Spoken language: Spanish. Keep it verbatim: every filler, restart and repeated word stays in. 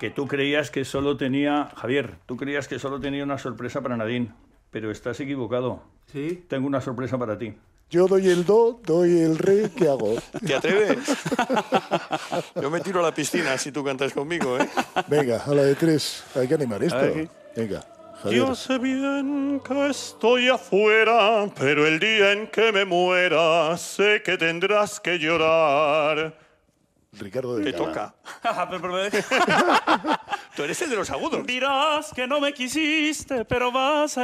que tú creías que solo tenía... Javier, tú creías que solo tenía una sorpresa para Nadine, pero estás equivocado. ¿Sí? Tengo una sorpresa para ti. Yo doy el do, doy el re, ¿qué hago? ¿Te atreves? Yo me tiro a la piscina si tú cantas conmigo, ¿eh? Venga, a la de tres. Hay que animar esto. Ay. Venga, Javier. Yo sé bien que estoy afuera, pero el día en que me muera sé que tendrás que llorar. Ricardo de Te Cala. toca. Tú eres el de los agudos. Dirás que no me quisiste, pero vas a